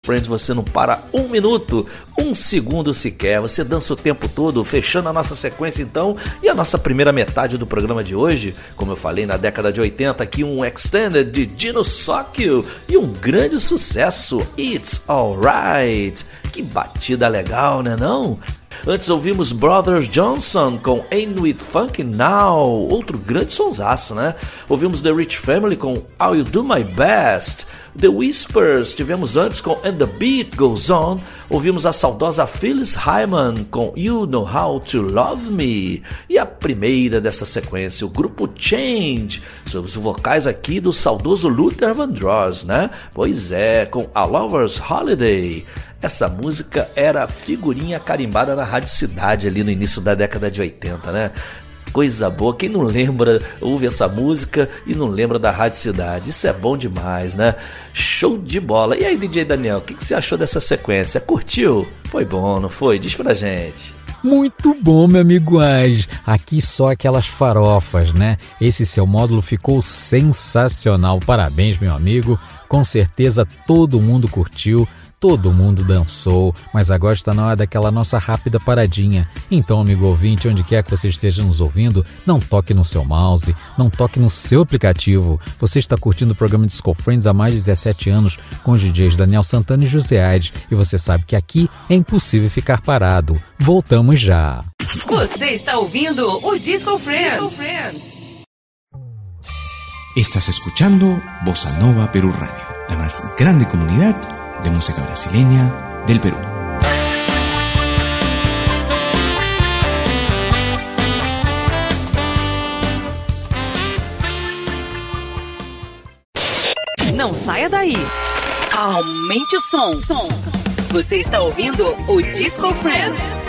Friends você não para um minuto, um segundo sequer. Você dança o tempo todo, fechando a nossa sequência então. E a nossa primeira metade do programa de hoje, como eu falei, na década de 80, aqui um extended de Gino Socchio e um grande sucesso, It's Alright. Que batida legal, né não? Antes ouvimos Brothers Johnson com Ain't It Funky Now, outro grande sonsaço, né? Ouvimos The Rich Family com I'll You Do My Best. The Whispers tivemos antes com And The Beat Goes On. Ouvimos a saudosa Phyllis Hyman com You Know How To Love Me. E a primeira dessa sequência, o grupo Change, sob os vocais aqui do saudoso Luther Vandross, né? Pois é, com A Lover's Holiday. Essa música era figurinha carimbada na Rádio Cidade ali no início da década de 80, né? Coisa boa, quem não lembra, ouve essa música e não lembra da Rádio Cidade, isso é bom demais, né? Show de bola. E aí, DJ Daniel, o que você achou dessa sequência? Curtiu? Foi bom, não foi? Diz pra gente. Muito bom, meu amigo Age. Aqui só aquelas farofas, né? Esse seu módulo ficou sensacional. Parabéns, meu amigo. Com certeza todo mundo curtiu. Todo mundo dançou, mas agora está na hora daquela nossa rápida paradinha. Então, amigo ouvinte, onde quer que você esteja nos ouvindo, não toque no seu mouse, não toque no seu aplicativo. Você está curtindo o programa Disco Friends há mais de 17 anos com os DJs Daniel Santana e José Aires, e você sabe que aqui é impossível ficar parado. Voltamos já. Você está ouvindo o Disco Friends. Estás escuchando Bossa Nova Perú Radio, la más grande comunidad de música brasileña del Perú. Não saia daí. Aumente o som. Você está ouvindo o Disco Friends.